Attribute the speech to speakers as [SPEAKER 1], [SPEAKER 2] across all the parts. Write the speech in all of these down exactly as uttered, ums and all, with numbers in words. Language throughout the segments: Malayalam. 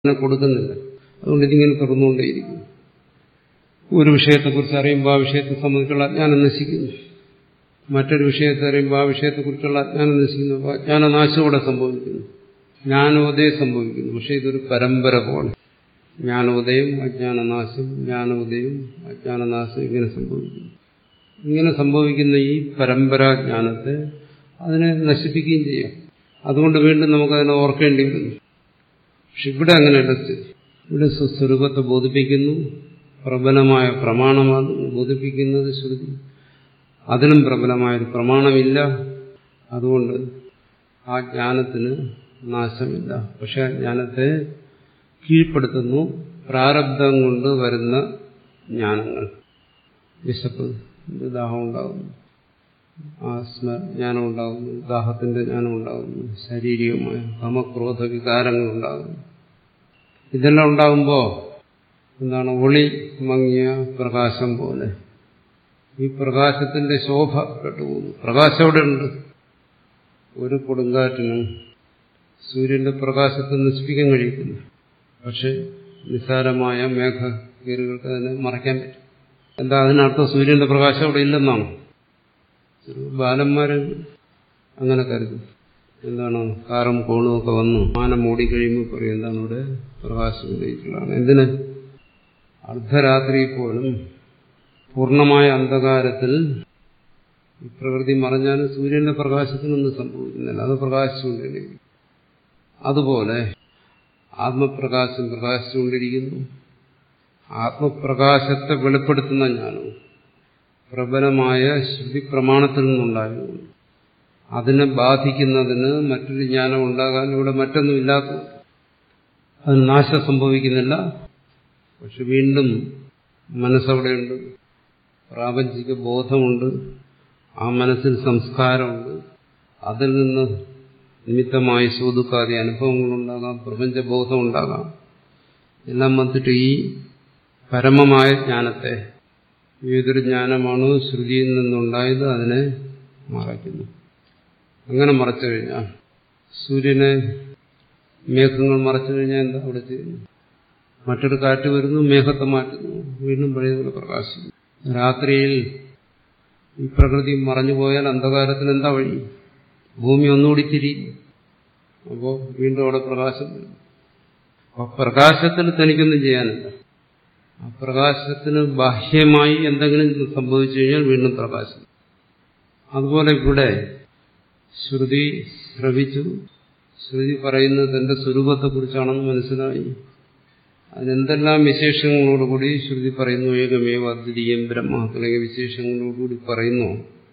[SPEAKER 1] കൊടുക്കുന്നില്ല. അതുകൊണ്ട് ഇതിങ്ങനെ തുറന്നുകൊണ്ടേയിരിക്കുന്നു. ഒരു വിഷയത്തെക്കുറിച്ച് അറിയുമ്പോൾ ആ വിഷയത്തെ സംബന്ധിച്ചുള്ള അജ്ഞാനം നശിക്കുന്നു. മറ്റൊരു വിഷയത്തെ അറിയുമ്പോൾ ആ വിഷയത്തെക്കുറിച്ചുള്ള അജ്ഞാനം നശിക്കുന്നു. അപ്പോൾ അജ്ഞാനനാശം ഇവിടെ സംഭവിക്കുന്നു, ജ്ഞാനോദയം സംഭവിക്കുന്നു. പക്ഷെ ഇതൊരു പരമ്പര പോലെ ജ്ഞാനോദയം അജ്ഞാനനാശം, ജ്ഞാനോദയം അജ്ഞാനനാശം ഇങ്ങനെ സംഭവിക്കുന്നു. ഇങ്ങനെ സംഭവിക്കുന്ന ഈ പരമ്പരാജ്ഞാനത്തെ അതിനെ നശിപ്പിക്കുകയും ചെയ്യാം. അതുകൊണ്ട് വീണ്ടും നമുക്കതിനെ ഓർക്കേണ്ടി വരുന്നു. പക്ഷെ ഇവിടെ അങ്ങനെയല്ല സ്ഥിതി. ഇവിടെ സ്വസ്വരൂപത്തെ ബോധിപ്പിക്കുന്നു, പ്രബലമായ പ്രമാണമാണ് ബോധിപ്പിക്കുന്നത് ശ്രുതി. അതിനും പ്രബലമായൊരു പ്രമാണമില്ല. അതുകൊണ്ട് ആ ജ്ഞാനത്തിന് നാശമില്ല. പക്ഷെ ആ ജ്ഞാനത്തെ കീഴ്പ്പെടുത്തുന്നു പ്രാരബ്ധം കൊണ്ട് വരുന്ന ജ്ഞാനങ്ങൾ. വിശപ്പ്, ദാഹം ഉണ്ടാകുന്നു, ആസ്മ ജ്ഞാനം ഉണ്ടാകുന്നു, ദാഹത്തിന്റെ ജ്ഞാനം ഉണ്ടാകുന്നു, ശാരീരികമായ കാമക്രോധ വികാരങ്ങൾ ഉണ്ടാകുന്നു. ഇതെല്ലാം ഉണ്ടാകുമ്പോൾ എന്താണ്? ഒളി മങ്ങിയ പ്രകാശം പോലെ ഈ പ്രകാശത്തിന്റെ ശോഭ കെട്ടുപോകുന്നു. പ്രകാശം അവിടെ ഉണ്ട്. ഒരു കൊടുങ്കാറ്റിനും സൂര്യന്റെ പ്രകാശത്തെ നശിപ്പിക്കാൻ കഴിയത്തില്ല. പക്ഷെ നിസ്സാരമായ മേഘകീറുകൾക്ക് അതിനെ മറയ്ക്കാൻ പറ്റും. എന്താ അതിനർത്ഥം? സൂര്യന്റെ പ്രകാശം അവിടെ ഇല്ലെന്നാണ്. ബാലന്മാര് അങ്ങനെ കരുതും. എന്താണ്? കാറും കോണും ഒക്കെ വന്നു മാനം മൂടിക്കഴിയുമ്പോൾ പറയും എന്താണ് ഇവിടെ പ്രകാശം ഉന്നയിച്ചുള്ളതാണ്. എന്തിന്? അർദ്ധരാത്രി പോലും പൂർണ്ണമായ അന്ധകാരത്തിൽ ഈ പ്രകൃതി മറഞ്ഞാലും സൂര്യന്റെ പ്രകാശത്തിനൊന്നും സംഭവിക്കുന്നില്ല. അത് പ്രകാശിച്ചുകൊണ്ടിരിക്കും. അതുപോലെ ആത്മപ്രകാശം പ്രകാശിച്ചുകൊണ്ടിരിക്കുന്നു. ആത്മപ്രകാശത്തെ വെളിപ്പെടുത്തുന്ന ജ്ഞാനവും പ്രബലമായ ശ്രുതി പ്രമാണത്തിൽ നിന്നുണ്ടായിരുന്നു. അതിനെ ബാധിക്കുന്നതിന് മറ്റൊരു ജ്ഞാനം ഉണ്ടാകാൻ ഇവിടെ മറ്റൊന്നുമില്ലാത്ത, അതിന് നാശം സംഭവിക്കുന്നില്ല. പക്ഷെ വീണ്ടും മനസ്സവിടെയുണ്ട്, പ്രാപഞ്ചിക ബോധമുണ്ട്, ആ മനസ്സിൽ സംസ്കാരമുണ്ട്. അതിൽ നിന്ന് നിമിത്തമായി സുഖദുഃഖാദി അനുഭവങ്ങളുണ്ടാകാം, പ്രപഞ്ചബോധം ഉണ്ടാകാം. എല്ലാം വന്നിട്ട് ഈ പരമമായ ജ്ഞാനത്തെ, ഏതൊരു ജ്ഞാനമാണോ ശ്രുതിയിൽ നിന്നുണ്ടായത് അതിനെ മറയ്ക്കുന്നു. അങ്ങനെ മറച്ചു കഴിഞ്ഞാൽ, സൂര്യനെ മേഘങ്ങൾ മറച്ചു കഴിഞ്ഞാൽ എന്താ അവിടെ ചെയ്യുന്നു? മറ്റൊരു കാറ്റ് വരുന്നു, മേഘത്തെ മാറ്റുന്നു, വീണ്ടും പഴയതുപോലെ പ്രകാശിക്കുന്നു. രാത്രിയിൽ ഈ പ്രകൃതി മറഞ്ഞു പോയാൽ അന്ധകാരത്തിന് എന്താ വഴി? ഭൂമി ഒന്നുകൂടി തിരിയും. അപ്പോൾ വീണ്ടും അവിടെ പ്രകാശം വരും. അപ്പൊ പ്രകാശത്തിൽ തനിക്കൊന്നും ചെയ്യാനില്ല. ആ പ്രകാശത്തിന് ബാഹ്യമായി എന്തെങ്കിലും സംഭവിച്ചു കഴിഞ്ഞാൽ വീണ്ടും പ്രകാശം. അതുപോലെ ഇവിടെ ശ്രുതി ശ്രവിച്ചു, ശ്രുതി പറയുന്നത് തന്റെ സ്വരൂപത്തെക്കുറിച്ചാണെന്ന് മനസ്സിലായി. അതിനെന്തെല്ലാം വിശേഷങ്ങളോടുകൂടി ശ്രുതി പറയുന്നു, ഏകമേവ അദ്വിതീയം ബ്രഹ്മ തുടങ്ങിയ വിശേഷങ്ങളോടുകൂടി പറയുന്നു.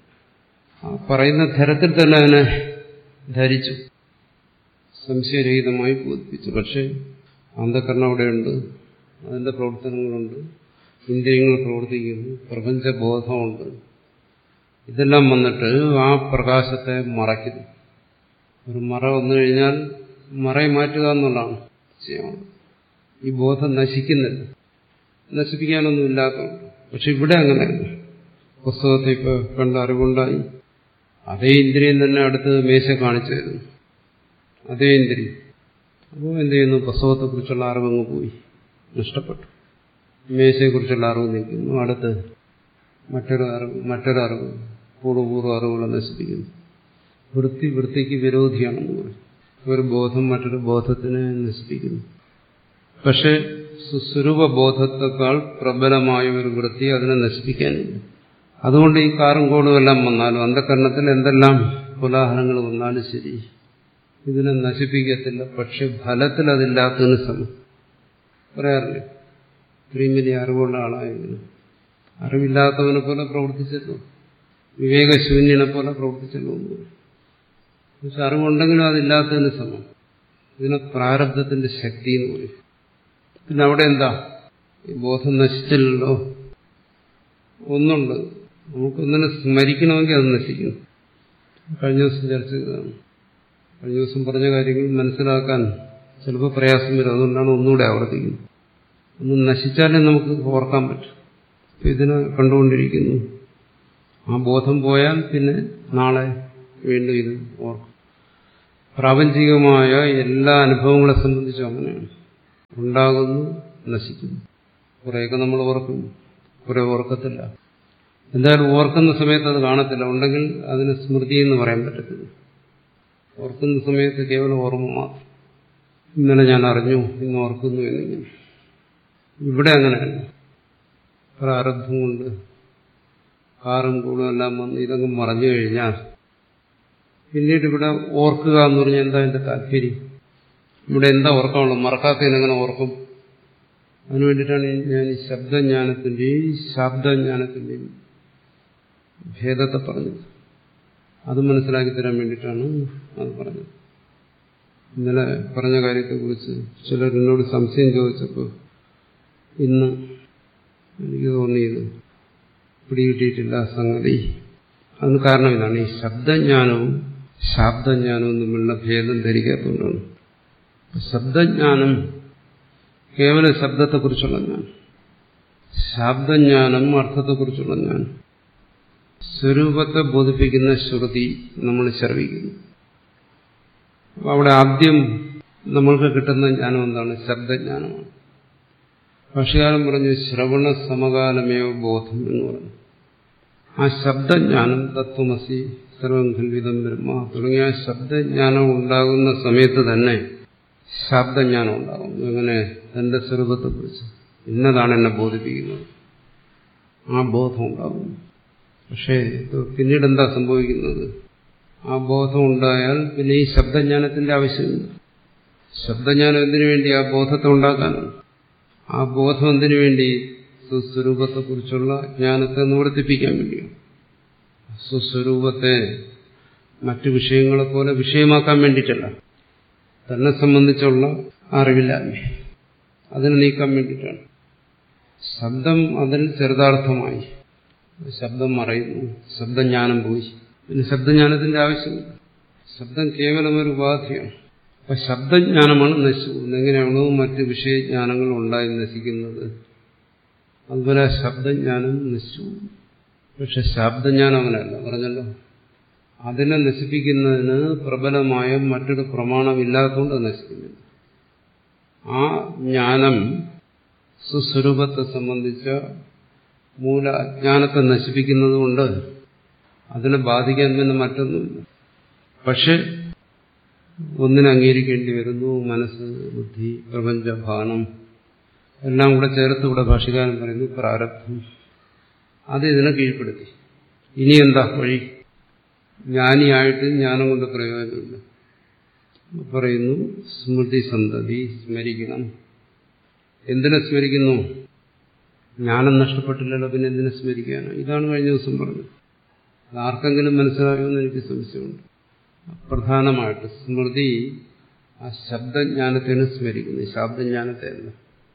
[SPEAKER 1] ആ പറയുന്ന തരത്തിൽ തന്നെ അതിനെ ധരിച്ചു, സംശയരഹിതമായി ബോധിപ്പിച്ചു. പക്ഷെ അന്ധകരണം അവിടെയുണ്ട്, അതിന്റെ പ്രവർത്തനങ്ങളുണ്ട്, ഇന്ദ്രിയങ്ങൾ പ്രവർത്തിക്കുന്നു, പ്രപഞ്ചബോധമുണ്ട്. ഇതെല്ലാം വന്നിട്ട് ആ പ്രകാശത്തെ മറയ്ക്കുന്നു. ഒരു മറ വന്നു കഴിഞ്ഞാൽ മറയെ മാറ്റുക എന്നുള്ളതാണ് ചെയ്യാനുള്ളത്. ഈ ബോധം നശിക്കുന്നില്ല, നശിപ്പിക്കാനൊന്നും ഇല്ലാത്തതുകൊണ്ട്. പക്ഷെ ഇവിടെ അങ്ങനെയല്ല. പുസ്തകത്തെ ഇപ്പൊ കണ്ട അറിവുണ്ടായി, അതേ ഇന്ദ്രിയം തന്നെ അടുത്ത് മേശ കാണിച്ചു തരുന്നു, അതേ ഇന്ദ്രിയം. അപ്പോൾ എന്ത് ചെയ്യുന്നു? പുസ്തകത്തെക്കുറിച്ചുള്ള അറിവങ്ങ് പോയി, നഷ്ടപ്പെട്ടു. മേശയെക്കുറിച്ചുള്ള അറിവ് നിൽക്കുന്നു, അടുത്ത് മറ്റൊരു അറിവ് മറ്റൊരറിവ് പൂർവ്വപൂർവ്വ അറിവുകളെ നശിപ്പിക്കുന്നു. വൃത്തി വൃത്തിക്ക് വിരോധിയാണെന്ന് പറയും. ഒരു ബോധം മറ്റൊരു ബോധത്തിനെ നശിപ്പിക്കുന്നു. പക്ഷെ സ്വരൂപബോധത്തെക്കാൾ പ്രബലമായ ഒരു വൃത്തി അതിനെ നശിപ്പിക്കാനില്ല. അതുകൊണ്ട് ഈ കാറും കോടും എല്ലാം വന്നാലും, അന്ധകരണത്തിൽ എന്തെല്ലാം കോലാഹലങ്ങൾ വന്നാലും ശരി, ഇതിനെ നശിപ്പിക്കത്തില്ല. പക്ഷെ ഫലത്തിൽ അതില്ലാത്തതിന് സമം പറയാറില്ലേ? ഇത്രയും വലിയ അറിവുള്ള ആളായെങ്കിലും അറിവില്ലാത്തവനെ പോലെ പ്രവർത്തിച്ചല്ലോ, വിവേകശൂന്യനെ പോലെ പ്രവർത്തിച്ചല്ലോ എന്ന് പറയും. പക്ഷെ അറിവുണ്ടെങ്കിലും അതില്ലാത്തതിന് സമം. ഇതിനെ പ്രാരബ്ധത്തിന്റെ ശക്തി എന്ന് പറയും. പിന്നെ അവിടെ എന്താ? ഈ ബോധം നശിച്ചില്ലല്ലോ. ഒന്നുണ്ട്, നമുക്കൊന്നിനെ സ്മരിക്കണമെങ്കിൽ അത് നശിക്കും. കഴിഞ്ഞ ദിവസം ചർച്ച ചെയ്തതാണ്. കഴിഞ്ഞ ദിവസം പറഞ്ഞ കാര്യങ്ങൾ മനസ്സിലാക്കാൻ ചിലപ്പോൾ പ്രയാസം വരും. അതുകൊണ്ടാണ് ഒന്നുകൂടെ ആവർത്തിക്കുന്നത്. ഒന്ന് നശിച്ചാലേ നമുക്ക് ഓർക്കാൻ പറ്റും. ഇതിനെ കണ്ടുകൊണ്ടിരിക്കുന്നു. ആ ബോധം പോയാൽ പിന്നെ നാളെ വീണ്ടും ഇത് ഓർക്കും. പ്രാപഞ്ചികമായ എല്ലാ അനുഭവങ്ങളെ സംബന്ധിച്ചും അങ്ങനെയാണ്. ഉണ്ടാകുന്നു, നശിക്കുന്നു. കുറേയൊക്കെ നമ്മൾ ഓർക്കും, കുറെ ഓർക്കത്തില്ല. എന്തായാലും ഓർക്കുന്ന സമയത്ത് അത് കാണത്തില്ല. ഉണ്ടെങ്കിൽ അതിന് സ്മൃതി എന്ന് പറയാൻ പറ്റത്തില്ല. ഓർക്കുന്ന സമയത്ത് കേവലം ഓർമ്മ മാത്രം. ഇന്നലെ ഞാൻ അറിഞ്ഞു, ഇന്ന് ഓർക്കുന്നു എന്നിങ്ങനെ. ഇവിടെ അങ്ങനെയല്ല. പ്രാരബ്ധം കൊണ്ട് കാറും കൂടും എല്ലാം വന്ന് ഇതങ്ങ് മറഞ്ഞു കഴിഞ്ഞാൽ പിന്നീട് ഇവിടെ ഓർക്കുക എന്ന് പറഞ്ഞാൽ എന്താ എന്റെ താല്പര്യം? ഇവിടെ എന്താ ഓർക്കാനുള്ളത്? മറക്കാത്തതിനെങ്ങനെ ഓർക്കും? അതിനു വേണ്ടിയിട്ടാണ് ഞാൻ ഈ ശബ്ദജ്ഞാനത്തിന്റെയും ശാബ്ദജ്ഞാനത്തിന്റെയും ഭേദത്തെ പറഞ്ഞത്. അത് മനസ്സിലാക്കി തരാൻ വേണ്ടിയിട്ടാണ് അത് പറഞ്ഞത്. ഇന്നലെ പറഞ്ഞ കാര്യത്തെക്കുറിച്ച് ചിലർ എന്നോട് സംശയം ചോദിച്ചപ്പോൾ ഇന്ന് എനിക്ക് തോന്നിയത് പിടികിട്ടിയിട്ടില്ല സംഗതി. അതിന് കാരണം ഇതാണ്, ഈ ശബ്ദജ്ഞാനവും ശാബ്ദജ്ഞാനവും തമ്മിലുള്ള ഭേദം ധരിക്കാത്തതുകൊണ്ടാണ്. ശബ്ദജ്ഞാനം കേവല ശബ്ദത്തെക്കുറിച്ചുള്ള ജ്ഞാനം, ശാബ്ദജ്ഞാനം അർത്ഥത്തെക്കുറിച്ചുള്ള ജ്ഞാനം. സ്വരൂപത്തെ ബോധിപ്പിക്കുന്ന ശ്രുതി നമ്മൾ ശ്രവിക്കുന്നു. അവിടെ ആദ്യം നമ്മൾക്ക് കിട്ടുന്ന ജ്ഞാനം എന്താണ്? ശബ്ദജ്ഞാനമാണ്. ഭാഷ്യകാരൻ പറഞ്ഞു ശ്രവണ സമകാലമേവ ബോധം എന്ന് പറഞ്ഞു. ആ ശബ്ദജ്ഞാനം തത്വമസി സർവം ഖൽവിദം ബ്രഹ്മ തുടങ്ങിയ ശബ്ദജ്ഞാനം ഉണ്ടാകുന്ന സമയത്ത് തന്നെ ശബ്ദജ്ഞാനം ഉണ്ടാകും. എങ്ങനെ? തന്റെ സ്വരൂപത്തെക്കുറിച്ച് ഇന്നതാണ് എന്നെ ബോധിപ്പിക്കുന്നത്, ആ ബോധം ഉണ്ടാകും. പക്ഷേ പിന്നീട് എന്താ സംഭവിക്കുന്നത്? ആ ബോധം ഉണ്ടായാൽ പിന്നെ ഈ ശബ്ദജ്ഞാനത്തിന്റെ ആവശ്യമില്ല. ശബ്ദജ്ഞാനം എന്തിനു വേണ്ടി? ആ ബോധത്തെ ഉണ്ടാക്കാനാണ്. ആ ബോധം എന്തിനു വേണ്ടി? സ്വസ്വരൂപത്തെക്കുറിച്ചുള്ള ജ്ഞാനത്തെ നിവർത്തിപ്പിക്കാൻ വേണ്ടിയാണ്. സ്വസ്വരൂപത്തെ മറ്റു വിഷയങ്ങളെപ്പോലെ വിഷയമാക്കാൻ വേണ്ടിയിട്ടല്ല, തന്നെ സംബന്ധിച്ചുള്ള അറിവില്ലായ്മ അതിനെ നീക്കാൻ വേണ്ടിയിട്ടാണ്. ശബ്ദം അതിൽ ചെറുതാർത്ഥമായി, ശബ്ദം മറയുന്നു, ശബ്ദജ്ഞാനം പോയി, പിന്നെ ശബ്ദജ്ഞാനത്തിന്റെ ആവശ്യമില്ല. ശബ്ദം കേവലം ഒരു ഉപാധിയാണ്. അപ്പൊ ശബ്ദജ്ഞാനമാണ് നശിച്ചു പോകുന്നത്. എങ്ങനെയാണോ മറ്റ് വിഷയജ്ഞാനങ്ങൾ ഉണ്ടായി നശിക്കുന്നത്, അതുപോലെ ശബ്ദജ്ഞാനം നശിച്ചു പോകും. പക്ഷെ ശബ്ദജ്ഞാനം അങ്ങനെയല്ല, പറഞ്ഞല്ലോ. അതിനെ നശിപ്പിക്കുന്നതിന് പ്രബലമായ മറ്റൊരു പ്രമാണമില്ലാത്തതുകൊണ്ട് നശിക്കുന്നില്ല. ആ ജ്ഞാനം സുസ്വരൂപത്തെ സംബന്ധിച്ച മൂല അജ്ഞാനത്തെ നശിപ്പിക്കുന്നതുകൊണ്ട് അതിനെ ബാധിക്കാൻ പിന്നെ മറ്റൊന്നുമില്ല. പക്ഷെ ഒന്നിനെ അംഗീകരിക്കേണ്ടി വരുന്നു. മനസ്സ്, ബുദ്ധി, പ്രപഞ്ചഭാനം എല്ലാം കൂടെ ചേർത്ത് ഇവിടെ ഭാഷ്യകാരൻ പറയുന്നു പ്രാരബ്ധം. അത് ഇതിനെ കീഴ്പ്പെടുത്തി. ഇനി എന്താ വഴി? ജ്ഞാനിയായിട്ട് ജ്ഞാനം കൊണ്ട് പ്രയോജനമില്ല. പറയുന്നു സ്മൃതി സന്തതി, സ്മരിക്കണം. എന്തിനെ സ്മരിക്കുന്നു? ജ്ഞാനം നഷ്ടപ്പെട്ടില്ലല്ലോ, പിന്നെ എന്തിനെ സ്മരിക്കാനോ? ഇതാണ് കഴിഞ്ഞ ദിവസം പറഞ്ഞത്. ആർക്കെങ്കിലും മനസ്സിലാകുമെന്ന് എനിക്ക് സംശയമുണ്ട്. പ്രധാനമായിട്ട് സ്മൃതി ആ ശബ്ദജ്ഞാനത്തിന് സ്മരിക്കുന്നു, ശബ്ദജ്ഞാനത്തെ അല്ല.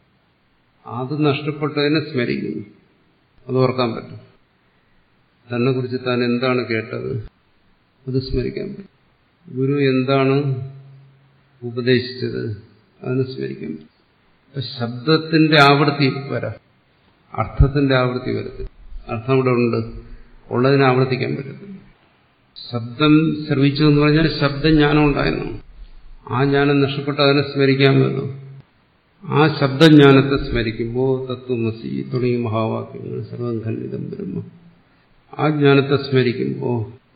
[SPEAKER 1] അത് നഷ്ടപ്പെട്ടതിനെ സ്മരിക്കുന്നു. അത് ഓർക്കാൻ പറ്റും. തന്നെ കുറിച്ച് താൻ എന്താണ് കേട്ടത് അത് സ്മരിക്കാൻ പറ്റും. ഗുരു എന്താണ് ഉപദേശിച്ചത് അതിന് സ്മരിക്കാൻ പറ്റും. ശബ്ദത്തിന്റെ ആവൃത്തി വരാം, അർത്ഥത്തിന്റെ ആവൃത്തി വരത്തില്ല. അർത്ഥം ഇവിടെ ഉണ്ട്, ഉള്ളതിനെ ആവർത്തിക്കാൻ പറ്റത്തില്ല. ശബ്ദം ശ്രവിച്ചു എന്ന് പറഞ്ഞാൽ ശബ്ദജ്ഞാനം ഉണ്ടായിരുന്നു. ആ ജ്ഞാനം നഷ്ടപ്പെട്ട് അതിനെ സ്മരിക്കാമല്ലോ. ആ ശബ്ദജ്ഞാനത്തെ സ്മരിക്കുമ്പോൾ തത്വമസി തുടങ്ങിയ മഹാവാക്യങ്ങൾ സർവം ഖൽവിദം ബ്രഹ്മ, ആ ജ്ഞാനത്തെ സ്മരിക്കുമ്പോൾ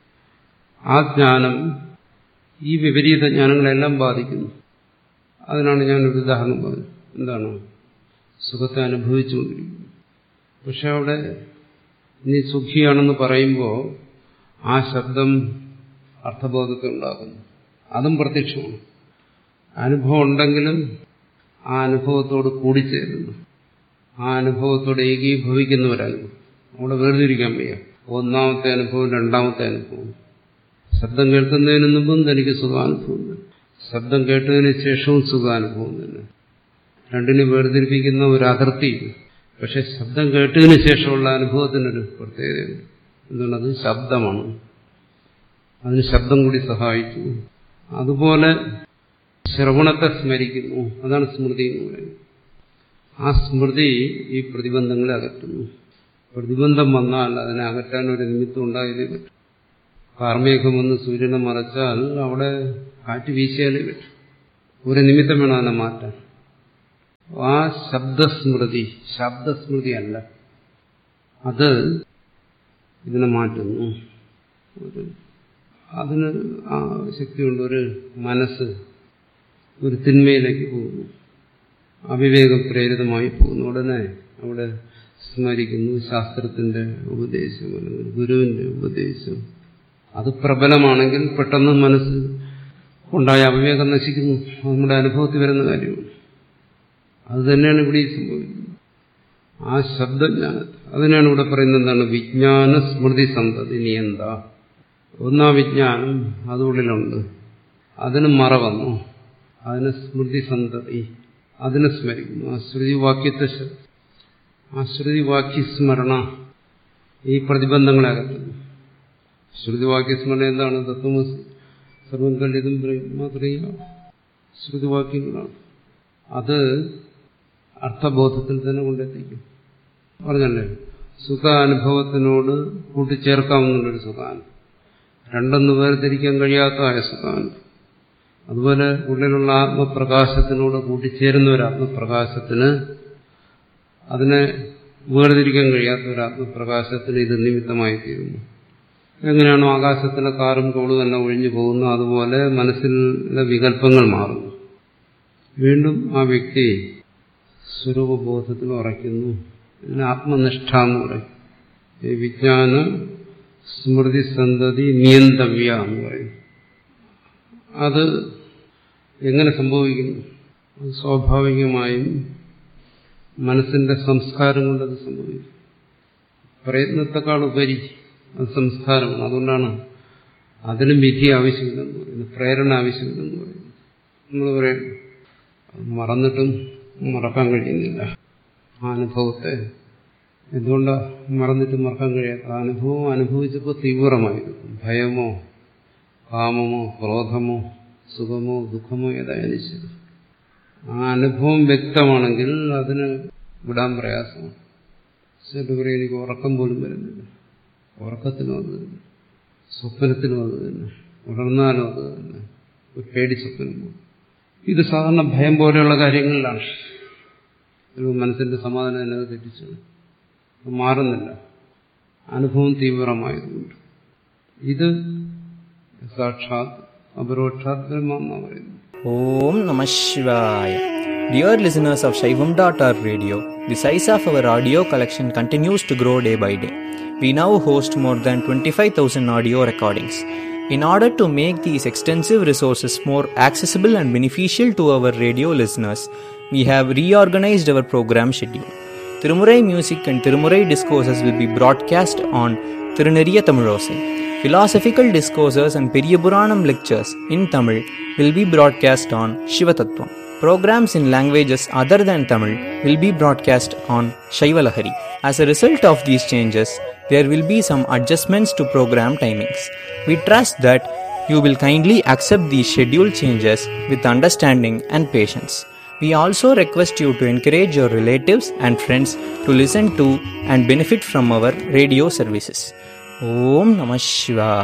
[SPEAKER 1] ആ ജ്ഞാനം ഈ വിപരീത ജ്ഞാനങ്ങളെല്ലാം ബാധിക്കുന്നു. അതിനാണ് ഞാനൊരു ഉദാഹരണം പറഞ്ഞത്. എന്താണ്? സുഖത്തെ അനുഭവിച്ചുകൊണ്ടിരിക്കുന്നു. പക്ഷെ അവിടെ നീ സുഖിയാണെന്ന് പറയുമ്പോൾ ആ ശബ്ദം അർത്ഥബോധത്തെ ഉണ്ടാക്കുന്നു. അതും പ്രത്യക്ഷമാണ്. അനുഭവം ഉണ്ടെങ്കിലും ആ അനുഭവത്തോട് കൂടിച്ചേരുന്നു, ആ അനുഭവത്തോട് ഏകീഭവിക്കുന്നവരനുഭവം. അവിടെ വേർതിരിക്കാൻ വയ്യ. ഒന്നാമത്തെ അനുഭവം, രണ്ടാമത്തെ അനുഭവം. ശബ്ദം കേൾക്കുന്നതിന് മുമ്പും തനിക്ക് സുഖാനുഭവം തന്നെ, ശബ്ദം കേട്ടതിന് ശേഷവും സുഖാനുഭവം തന്നെ. രണ്ടിനെ വേർതിരിപ്പിക്കുന്ന ഒരു അതിർത്തി. പക്ഷെ ശബ്ദം കേട്ടതിന് ശേഷമുള്ള അനുഭവത്തിനൊരു പ്രത്യേകതയുണ്ട്. എന്നുള്ളത് ശബ്ദമാണ്, അതിന് ശബ്ദം കൂടി സഹായിച്ചു. അതുപോലെ ശ്രവണത്തെ സ്മരിക്കുന്നു, അതാണ് സ്മൃതി എന്ന് പറയുന്നത്. ആ സ്മൃതി ഈ പ്രതിബന്ധങ്ങളെ അകറ്റുന്നു. പ്രതിബന്ധം വന്നാൽ അതിനെ അകറ്റാൻ ഒരു നിമിത്തം ഉണ്ടായതേ പറ്റും. കാർമേഘം വന്ന് സൂര്യനെ മറച്ചാൽ അവിടെ കാറ്റ് വീശിയാലേ പറ്റും. ഒരു നിമിത്തം വേണം അതിനെ മാറ്റാൻ. ആ ശബ്ദസ്മൃതി, ശബ്ദസ്മൃതി അല്ല, അത് ഇതിനെ മാറ്റുന്നു. ഒരു അതിന് ആ ശക്തിയുണ്ട്. ഒരു മനസ്സ് ഒരു തിന്മയിലേക്ക് പോകുന്നു, അവിവേകം പ്രേരിതമായി പോകുന്നു. ഉടനെ അവിടെ സ്മരിക്കുന്നു ശാസ്ത്രത്തിന്റെ ഉപദേശം അല്ലെങ്കിൽ ഗുരുവിന്റെ ഉപദേശം. അത് പ്രബലമാണെങ്കിൽ പെട്ടെന്ന് മനസ്സ് ഉണ്ടായ അവിവേകം നശിക്കുന്നു. നമ്മുടെ അനുഭവത്തിൽ വരുന്ന കാര്യമാണ്. അത് തന്നെയാണ് ഇവിടെ സംഭവിക്കുന്നത്. ആ ശബ്ദജ്ഞാനത്തെ അതിനാണ് ഇവിടെ പറയുന്നത്. എന്താണ്? വിജ്ഞാന സ്മൃതി സന്തതി നിയന്ത. ഒന്നാ വിജ്ഞാനം അതുള്ളിലുണ്ട്, അതിന് മറ വന്നു, അതിന് സ്മൃതി സന്തതി, അതിനെ സ്മരിക്കുന്നു. ആ ശ്രുതിവാക്യത്തെ ആ ശ്രുതിവാക്യസ്മരണ ഈ പ്രതിബന്ധങ്ങളെ അകറ്റുന്നു. ശ്രുതിവാക്യസ്മരണ എന്താണ്? തത്വമസി സർവം കല്ലിതും മാത്രീയ ശ്രുതിവാക്യങ്ങളാണ്. അത് അർത്ഥബോധത്തിൽ തന്നെ കൊണ്ടെത്തിക്കും. പറഞ്ഞല്ലേ, സുഖാനുഭവത്തിനോട് കൂട്ടിച്ചേർക്കാവുന്നൊരു സുഖാനുഭവം, രണ്ടൊന്ന് വേർതിരിക്കാൻ കഴിയാത്തതായ സുഖാനുഭവം. അതുപോലെ ഉള്ളിലുള്ള ആത്മപ്രകാശത്തിനോട് കൂട്ടിച്ചേരുന്ന ഒരു ആത്മപ്രകാശത്തിന്, അതിനെ വേർതിരിക്കാൻ കഴിയാത്ത ഒരു ആത്മപ്രകാശത്തിന് ഇത് നിമിത്തമായി തീരുന്നു. എങ്ങനെയാണോ ആകാശത്തിലെ കാറും കോളും തന്നെ ഒഴിഞ്ഞു പോകുന്നു, അതുപോലെ മനസ്സിലെ വികല്പങ്ങൾ മാറുന്നു. വീണ്ടും ആ വ്യക്തി സ്വരൂപബോധത്തിൽ ഉറയ്ക്കുന്നു. ഇതിന് ആത്മനിഷ്ഠ എന്ന് പറയും. ഈ വിജ്ഞാന സ്മൃതി സന്തതി നിയന്തവ്യ എന്ന് പറയും. അത് എങ്ങനെ സംഭവിക്കുന്നു? സ്വാഭാവികമായും മനസ്സിന്റെ സംസ്കാരം കൊണ്ടത് സംഭവിക്കും. പ്രയത്നത്തെക്കാൾ ഉപരി അത് സംസ്കാരമാണ്. അതുകൊണ്ടാണ് അതിനും വിധി ആവശ്യമില്ലെന്ന് പറയുന്നത്, പ്രേരണ ആവശ്യമില്ലെന്ന് പറയുന്നത്. നമ്മൾ പറയും മറന്നിട്ടും മറക്കാൻ കഴിയുന്നില്ല ആ അനുഭവത്തെ. എന്തുകൊണ്ടാണ് മറന്നിട്ട് മറക്കാൻ കഴിയാത്ത? അനുഭവം അനുഭവിച്ചപ്പോൾ തീവ്രമായിരുന്നു. ഭയമോ കാമമോ ക്രോധമോ സുഖമോ ദുഃഖമോ ഏതായാലും ശരി, ആ അനുഭവം വ്യക്തമാണെങ്കിൽ അതിന് വിടാൻ പ്രയാസമാണ്. ചില പറയും എനിക്ക് ഉറക്കം പോലും വരുന്നില്ല. ഉറക്കത്തിനും അത് തന്നെ, സ്വപ്നത്തിനും അത് തന്നെ, ഉണർന്നാലും അത് തന്നെ, ഒരു പേടി സ്വപ്നം. ഇത് സാധാരണ ഭയം പോലെയുള്ള കാര്യങ്ങളിലാണ്. ഒരു മനസ്സിന്റെ സമാധാനം എന്നത് തെറ്റിച്ചു മാറുന്നില്ല, അനുഭവം തീവ്രമായതുകൊണ്ട്. ഇത് സാക്ഷാത് അപരോക്ഷാത് ബ്രഹ്മ എന്നാണ് പറയുന്നത്.
[SPEAKER 2] Om Namah Shivaya. Dear listeners of Shaivam dot org radio, the size of our audio collection continues to grow day by day. We now host more than twenty-five thousand audio recordings. In order to make these extensive resources more accessible and beneficial to our radio listeners, we have reorganized our program schedule. Tirumurai music and Tirumurai discourses will be broadcast on Tiruneriya Tamilosai. Philosophical discourses and Periyapuranam lectures in Tamil will be broadcast on Shivatattvam. Programs in languages other than Tamil will be broadcast on Shaivalahari. As a result of these changes, there will be some adjustments to program timings. We trust that you will kindly accept these schedule changes with understanding and patience. We also request you to encourage your relatives and friends to listen to and benefit from our radio services. Om Namah Shivaya.